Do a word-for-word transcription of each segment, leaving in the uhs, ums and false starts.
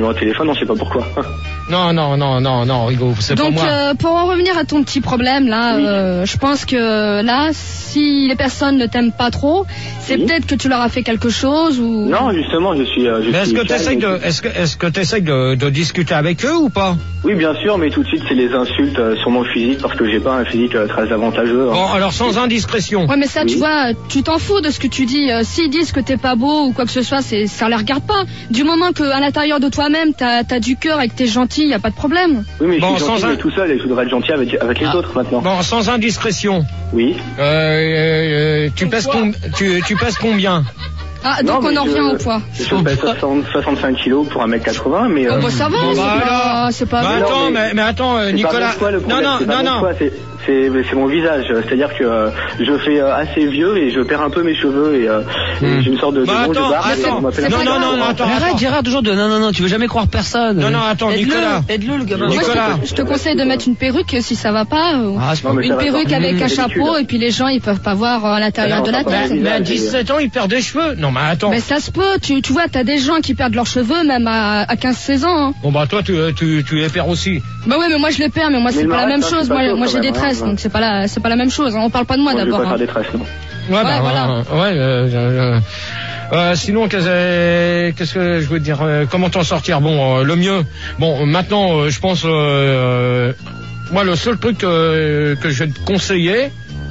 Au téléphone, on sait pas pourquoi. Non, non, non, non, non, Rigo, c'est pas moi. Donc, euh, pour en revenir à ton petit problème, là, oui. euh, je pense que là, si les personnes ne t'aiment pas trop, c'est oui. peut-être que tu leur as fait quelque chose ou... Non, justement, je suis... Euh, je mais est-ce suis que tu essayes de, est-ce que, est-ce que t'essayes de, de discuter avec eux ou pas? Oui, bien sûr, mais tout de suite, c'est les insultes euh, sur mon physique, parce que j'ai pas un physique euh, très avantageux. Hein. Bon, alors sans indiscrétion. Ouais, mais ça, oui. tu vois, tu t'en fous de ce que tu dis. Euh, s'ils disent que t'es pas beau ou quoi que ce soit, c'est, ça les regarde pas. Du moment qu'à l'intérieur de toi-même, t'as, t'as du cœur et que t'es gentil, y a pas de problème. Oui, mais bon, je suis gentil, un... mais tout seul, et je voudrais être gentil avec, avec les ah. autres maintenant. Bon, sans indiscrétion. Oui. Euh, euh, tu pèses com... tu, tu pèses combien? Ah, donc non, on en revient je, au poids. Je pèse soixante-cinq kilos pour un mètre quatre-vingts, mais... Oh, euh, bah ça va, bon, c'est, bah, pas, c'est pas... Bah, attends, mais, mais, mais attends, euh, Nicolas... Poids, non, non, non, non. Poids, c'est, c'est, c'est mon visage, c'est-à-dire que euh, je fais euh, assez vieux et je perds un peu mes cheveux et, euh, hmm. et j'ai une sorte de... Bah, de attends, barbe, attends, non, non, non, non, non, attends, arrête, attends. Gérard, toujours de non, non, non, tu veux jamais croire personne. Non, non, attends, aide-le, Nicolas. Aide-le, le gamin. Nicolas. Moi, je, te, je te conseille de mettre une perruque si ça va pas. Euh, ah, non, une perruque va, avec mmh, un chapeau et puis les gens, ils peuvent pas voir à l'intérieur non, de la tête. Mais à dix-sept ans, ils perdent des cheveux. Non, mais attends. Mais ça se peut, tu, tu vois, t'as des gens qui perdent leurs cheveux même à, à quinze seize ans. Hein. Bon, bah, toi, tu, tu, tu les perds aussi. Bah ouais, mais moi je les perds, mais moi c'est mais pas la même ça, chose. Moi, moi j'ai des tresses, hein, donc c'est pas la, c'est pas la même chose. Hein. On parle pas de moi, moi d'abord. Je vais pas hein. faire des tresses, non. Ouais, ouais bah, voilà. Euh, ouais, euh, euh, euh, sinon, qu'est-ce, qu'est-ce que je veux te dire euh, comment t'en sortir? Bon, euh, le mieux. Bon, maintenant, euh, je pense, euh, moi, le seul truc euh, que je vais te conseiller,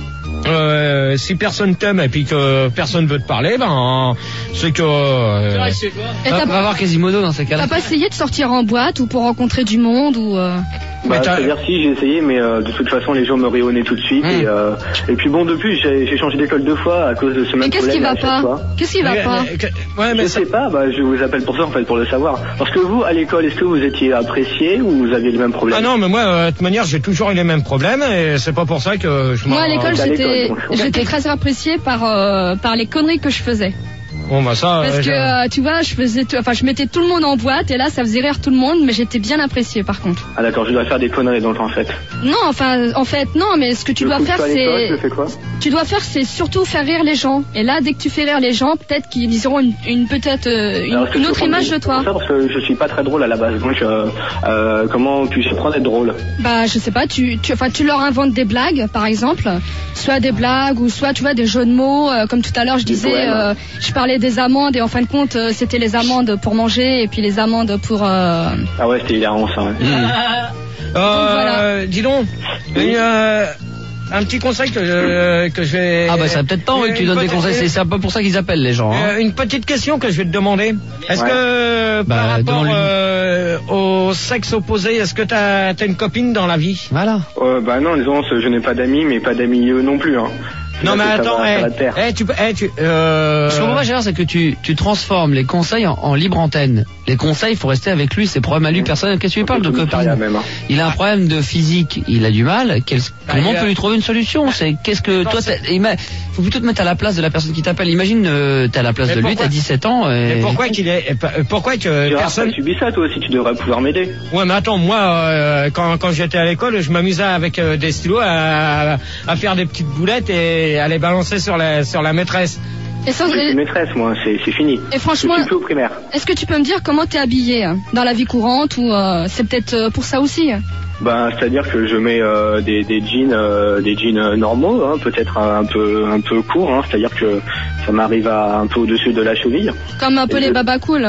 Euh, si personne t'aime et puis que personne veut te parler, ben c'est que euh, et va, va voir Quasimodo dans ces cas-là. T'as pas essayé de sortir en boîte ou pour rencontrer du monde ou euh... Bah, c'est-à-dire si j'ai essayé, mais euh, de toute façon les gens me rient au nez tout de suite. Mmh. Et, euh, et puis bon, depuis j'ai, j'ai changé d'école deux fois à cause de ce même mais qu'est-ce problème. Qui va pas fois. Qu'est-ce qui va mais, pas mais, ouais, mais je ça... sais pas, bah, je vous appelle pour ça en fait, pour le savoir. Parce que vous, à l'école, est-ce que vous étiez apprécié ou vous aviez les mêmes problèmes? Ah non, mais moi, euh, de toute manière, j'ai toujours eu les mêmes problèmes et c'est pas pour ça que je m'en... Moi à l'école, à j'étais, l'école, j'étais très appréciée par, euh, par les conneries que je faisais. Bon bah ça. Parce euh, que euh, tu vois, je faisais, tout, enfin je mettais tout le monde en boîte et là ça faisait rire tout le monde, mais j'étais bien appréciée par contre. Ah d'accord, je dois faire des conneries donc en fait. Non, enfin en fait non, mais ce que tu je dois faire c'est, je fais quoi tu dois faire c'est surtout faire rire les gens. Et là dès que tu fais rire les gens, peut-être qu'ils auront une, une peut-être euh, une, une autre image de toi. Ça parce que je suis pas très drôle à la base, donc euh, euh, comment tu sais prendre d'être drôle? Bah je sais pas, tu, tu, enfin tu leur inventes des blagues par exemple, soit des blagues ou soit tu vois des jeux de mots, euh, comme tout à l'heure je disais, euh, je parlais des amandes et en fin de compte euh, c'était les amandes pour manger et puis les amandes pour. Euh... Ah ouais, c'était hilarant ça. Ouais. Mmh. euh, voilà. Dis donc. Oui. Euh, un petit conseil que je, que je vais... Ah bah ça peut-être pas envie que tu donnes des conseils, c'est, c'est un peu pour ça qu'ils appellent les gens. Hein. Euh, une petite question que je vais te demander. Est-ce ouais. que bah, par rapport euh, au sexe opposé, est-ce que t'as, t'as une copine dans la vie? Voilà. Euh, bah non, disons, je n'ai pas d'amis, mais pas d'amis non plus. Hein. Non mais attends, va, eh, eh, tu peux, eh, tu, euh... Ce que je comprends, Gérard, c'est que tu, tu transformes les conseils en, en libre antenne. Les conseils, il faut rester avec lui, c'est problème à lui personnel. Qu'est-ce que tu lui parles de copine? Même, hein. Il a un problème de physique, il a du mal. Quel, tout le monde peut lui trouver une solution. C'est qu'est-ce que toi, il faut plutôt te mettre à la place de la personne qui t'appelle. Imagine, euh, t'es à la place mais de lui, t'as dix-sept ans. Et... Mais pourquoi qu'il est, pourquoi que tu personne as subi ça toi aussi, tu devrais pouvoir m'aider. Ouais mais attends, moi euh, quand quand j'étais à l'école, je m'amusais avec euh, des stylos à, à faire des petites boulettes et à les balancer sur la sur la maîtresse. Et sans... Je suis maîtresse moi, c'est, c'est fini. Et franchement, je suis plus au primaire. Est-ce que tu peux me dire comment t'es habillé hein, dans la vie courante ou euh, c'est peut-être euh, pour ça aussi? Ben, c'est-à-dire que je mets euh, des, des jeans, euh, des jeans normaux, hein, peut-être un, un peu, un peu courts, hein, c'est-à-dire que ça m'arrive à un peu au-dessus de la cheville. Comme un peu et les je... babas cool.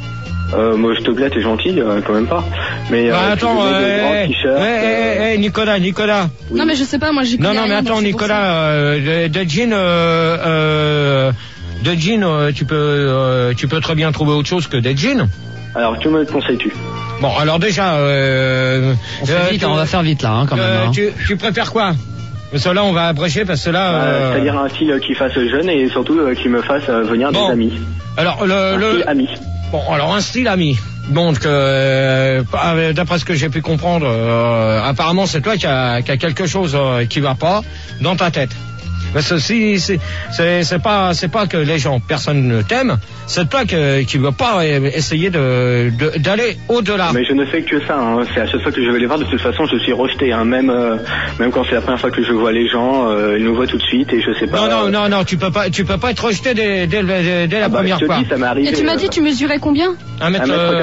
Euh, moi, je te plaît, t'es gentil, euh, quand même pas. Mais bah, euh, attends, euh, hey, hey, hey, Nicolas, Nicolas. Oui. Non mais je sais pas, moi j'ai. Non non mais attends, Nicolas, euh, de, de jeans, euh, euh, de jeans, euh, tu peux, euh, tu peux très bien trouver autre chose que des jeans. Alors, que me conseilles-tu? Bon, alors déjà, euh, on, fait euh, vite, tu, on va faire vite là, hein, quand euh, même. Hein. Tu, tu préfères quoi? Parce que là, on va abréger parce que là. Euh, c'est-à-dire un style qui fasse jeune et surtout euh, qui me fasse euh, venir bon. des amis. Alors le, un le... style ami. Bon, alors un style ami. Donc, euh, d'après ce que j'ai pu comprendre, euh, apparemment c'est toi qui a, qui a quelque chose euh, qui va pas dans ta tête. Parce que si c'est, c'est, c'est pas c'est pas que les gens, personne ne t'aime, c'est toi que, qui ne veux pas essayer de, de d'aller au-delà. Mais je ne fais que ça. Hein. C'est à chaque fois que je vais les voir, de toute façon, je suis rejeté. Hein. Même euh, même quand c'est la première fois que je vois les gens, euh, ils nous voient tout de suite et je sais pas. Non non non non, tu peux pas tu peux pas être rejeté dès dès, dès, dès la ah bah, première je te fois. Dis, ça m'est arrivé, et tu m'as dit, tu mesurais combien? Un mètre.